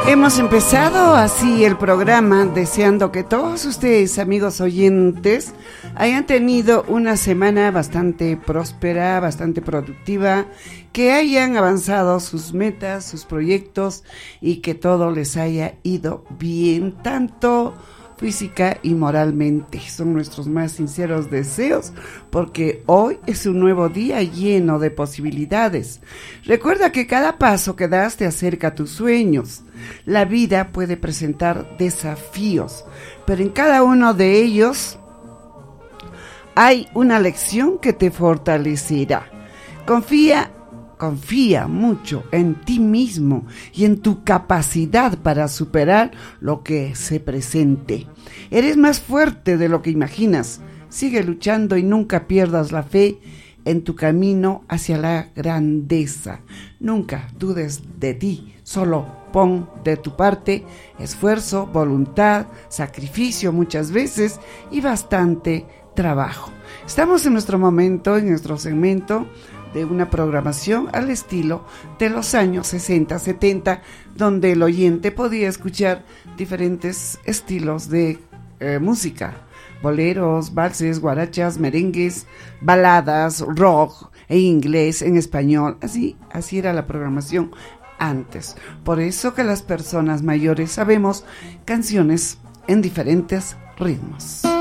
Hemos empezado así el programa deseando que todos ustedes, amigos oyentes, hayan tenido una semana bastante próspera, bastante productiva, que hayan avanzado sus metas, sus proyectos y que todo les haya ido bien, tanto física y moralmente. Son nuestros más sinceros deseos porque hoy es un nuevo día lleno de posibilidades. Recuerda que cada paso que das te acerca a tus sueños. La vida puede presentar desafíos, pero en cada uno de ellos hay una lección que te fortalecerá. Confía mucho en ti mismo y en tu capacidad para superar lo que se presente. Eres más fuerte de lo que imaginas. Sigue luchando y nunca pierdas la fe en tu camino hacia la grandeza. Nunca dudes de ti, solo pon de tu parte esfuerzo, voluntad, sacrificio muchas veces y bastante trabajo. Estamos en nuestro momento, en nuestro segmento de una programación al estilo de los años 60, 70, donde el oyente podía escuchar diferentes estilos de música, boleros, valses, guarachas, merengues, baladas, rock, en inglés, en español, así era la programación antes. Por eso que las personas mayores sabemos canciones en diferentes ritmos.